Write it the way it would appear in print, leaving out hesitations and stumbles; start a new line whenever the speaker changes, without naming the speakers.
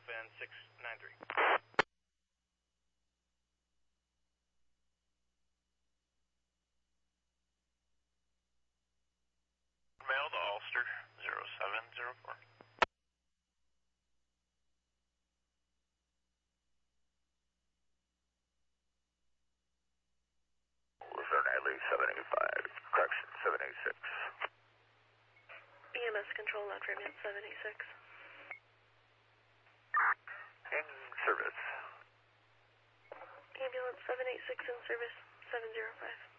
Alpha N 693.
Mail to Ulster 0704. Luzerne Alley 785, correction 786.
EMS control, left remit 786.
In service.
Ambulance 786 in service 705.